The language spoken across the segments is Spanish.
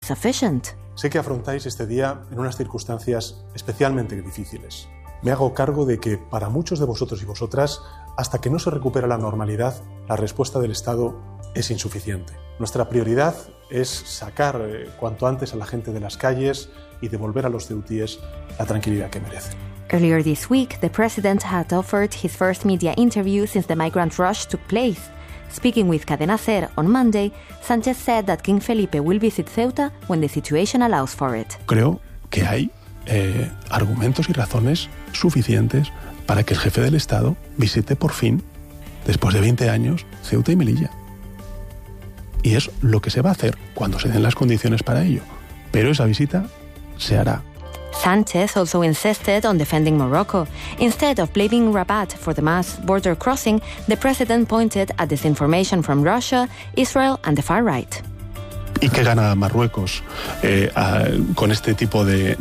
sufficient. Sé que afrontáis este día en unas circunstancias especialmente difíciles. Me hago cargo de que para muchos de vosotros y vosotras, hasta que no se recupera la normalidad, la respuesta del Estado es insuficiente. Nuestra prioridad es sacar cuanto antes a la gente de las calles y devolver a los ceutíes la tranquilidad que merecen. Earlier this week, the president had offered his first media interview since the migrant rush took place. Speaking with Cadena SER on Monday, Sánchez said that King Felipe will visit Ceuta when the situation allows for it. Creo que hay argumentos y razones suficientes para que el jefe del Estado visite por fin, después de 20 años, Ceuta y Melilla. Y es lo que se va a hacer cuando se den las condiciones para ello. Pero esa visita se hará. Sánchez also insisted on defending Morocco. Instead of blaming Rabat for the mass border crossing, the president pointed at disinformation from Russia, Israel and the far right. ¿Y qué gana Marruecos con este tipo de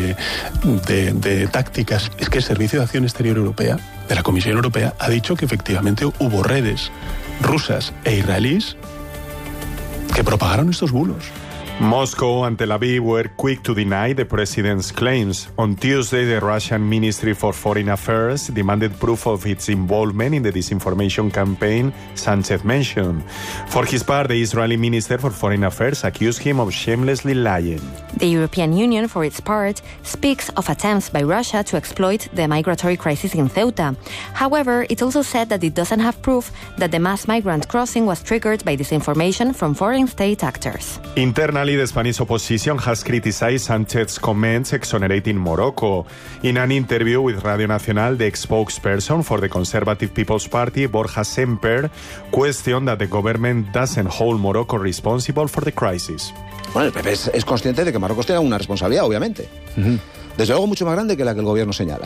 tácticas? Es que el Servicio de Acción Exterior Europea, de la Comisión Europea, ha dicho que efectivamente hubo redes rusas e israelíes que propagaron estos bulos. Moscow and Tel Aviv were quick to deny the president's claims. On Tuesday, the Russian Ministry for Foreign Affairs demanded proof of its involvement in the disinformation campaign Sánchez mentioned. For his part, the Israeli Minister for Foreign Affairs accused him of shamelessly lying. The European Union, for its part, speaks of attempts by Russia to exploit the migratory crisis in Ceuta. However, it also said that it doesn't have proof that the mass migrant crossing was triggered by disinformation from foreign state actors. Internally, the Spanish opposition has criticized Sánchez's comments exonerating Morocco. In an interview with Radio Nacional, the spokesperson for the Conservative People's Party, Borja Semper, questioned that the government doesn't hold Morocco responsible for the crisis. Bueno, el PP es consciente de que Marruecos tiene una responsabilidad, obviamente. Desde luego mucho más grande que la que el gobierno señala.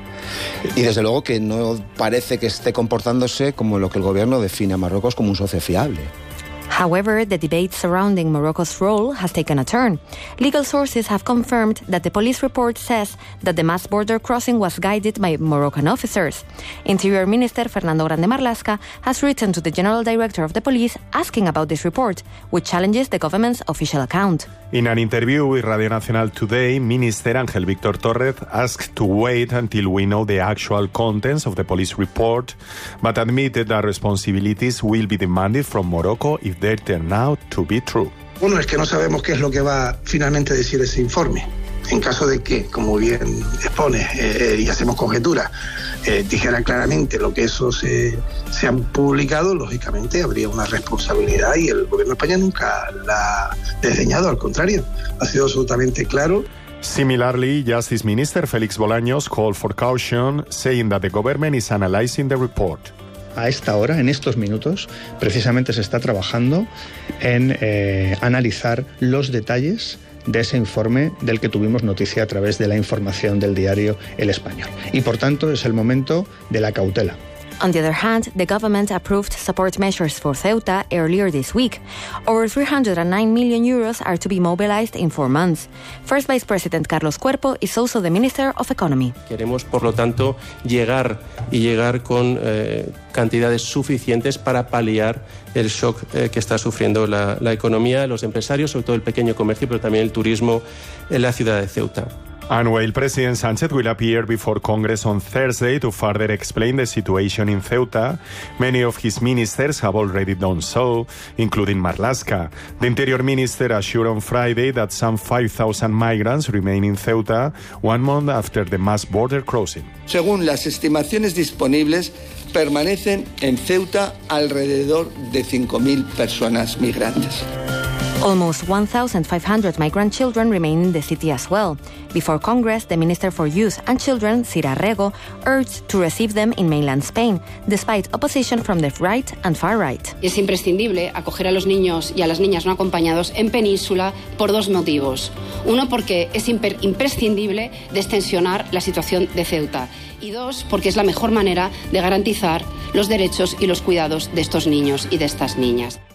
Y desde luego que no parece que esté comportándose como lo que el gobierno define a Marruecos como un socio fiable. However, the debate surrounding Morocco's role has taken a turn. Legal sources have confirmed that the police report says that the mass border crossing was guided by Moroccan officers. Interior Minister Fernando Grande Marlaska has written to the General Director of the Police asking about this report, which challenges the government's official account. In an interview with Radio Nacional today, Minister Ángel Víctor Torres asked to wait until we know the actual contents of the police report, but admitted that responsibilities will be demanded from Morocco if they turn out to be true. Uno es que no sabemos qué es lo que va finalmente a decir ese informe. En caso de que, como bien expone y hacemos conjeturas, dijera claramente lo que esos se han publicado, lógicamente habría una responsabilidad y el gobierno de España nunca la ha desdeñado, al contrario, ha sido absolutamente claro. Similarly, Justice Minister Félix Bolaños called for caution, saying that the government is analyzing the report. A esta hora, en estos minutos, precisamente se está trabajando en analizar los detalles de ese informe del que tuvimos noticia a través de la información del diario El Español. Y por tanto es el momento de la cautela. On the other hand, the government approved support measures for Ceuta earlier this week. Over 309 million euros are to be mobilized in 4 months. First Vice President Carlos Cuerpo is also the Minister of Economy. Queremos, por lo tanto, llegar con cantidades suficientes para paliar el shock que está sufriendo la economía, los empresarios, sobre todo el pequeño comercio, pero también el turismo en la ciudad de Ceuta. And while President Sánchez will appear before Congress on Thursday to further explain the situation in Ceuta, many of his ministers have already done so, including Marlaska. The Interior Minister assured on Friday that some 5,000 migrants remain in Ceuta 1 month after the mass border crossing. Según las estimaciones disponibles, permanecen en Ceuta alrededor de 5.000 personas migrantes. Almost 1,500 migrant children remain in the city as well. Before Congress, the Minister for Youth and Children, Cira Rego, urged to receive them in mainland Spain, despite opposition from the right and far right. Es imprescindible acoger a los niños y a las niñas no acompañados en Península por 2 motivos. Uno, porque es imprescindible destensionar la situación de Ceuta. Y 2, porque es la mejor manera de garantizar los derechos y los cuidados de estos niños y de estas niñas.